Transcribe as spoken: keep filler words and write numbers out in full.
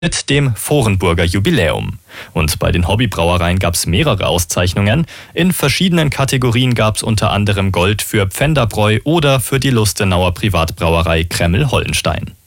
mit dem Vorenburger Jubiläum. Und bei den Hobbybrauereien gab es mehrere Auszeichnungen. In verschiedenen Kategorien gab es unter anderem Gold für Pfänderbräu oder für die Lustenauer Privatbrauerei Kreml-Hollenstein.